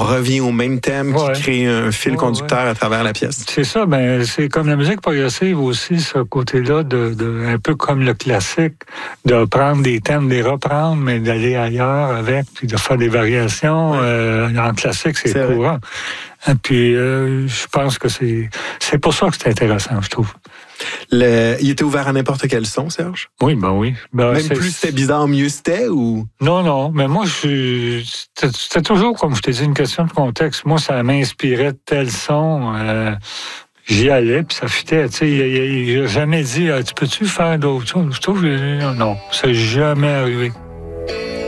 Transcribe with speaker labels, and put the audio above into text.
Speaker 1: revient au même thème qui crée un fil conducteur à travers la pièce.
Speaker 2: C'est ça, c'est comme la musique progressive aussi, ce côté-là, un peu comme le classique, de prendre des thèmes, de les reprendre, mais d'aller ailleurs avec, puis de faire des variations. En classique, c'est courant. Et puis, je pense que c'est pour ça que c'est intéressant, je trouve.
Speaker 1: Il était ouvert à n'importe quel son, Serge?
Speaker 2: Oui, oui.
Speaker 1: Même plus c'était bizarre, mieux c'était, ou?
Speaker 2: Non, mais moi, c'était toujours, comme je t'ai dit, une question de contexte. Moi, ça m'inspirait de tel son. J'y allais, puis ça fitait. Tu sais, il n'a jamais dit, tu peux-tu faire d'autres choses? Je trouve que non, ça n'est jamais arrivé.